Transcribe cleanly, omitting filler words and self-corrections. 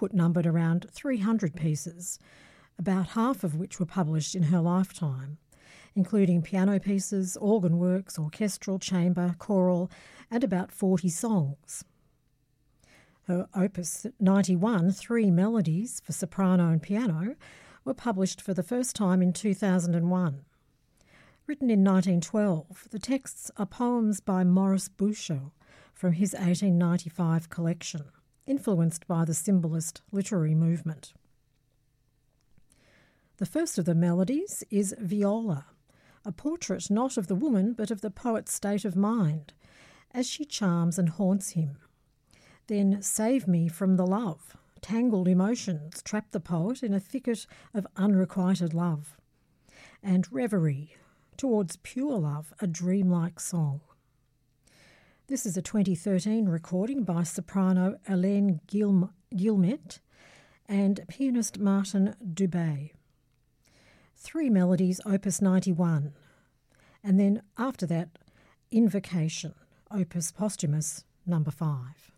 output numbered around 300 pieces, about half of which were published in her lifetime, including piano pieces, organ works, orchestral, chamber, choral, and about 40 songs. Her Opus 91, 3 melodies for soprano and piano, were published for the first time in 2001. Written in 1912, the texts are poems by Maurice Boucher from his 1895 collection, influenced by the symbolist literary movement. The first of the melodies is Viola, a portrait not of the woman but of the poet's state of mind, as she charms and haunts him. Then Save Me from the Love. Tangled emotions trap the poet in a thicket of unrequited love. And Reverie, towards pure love, a dreamlike song. This is a 2013 recording by soprano Hélène Guillemette and pianist Martin Dubé. 3 melodies, Opus 91, and then after that, Invocation, Opus Posthumous, number 5.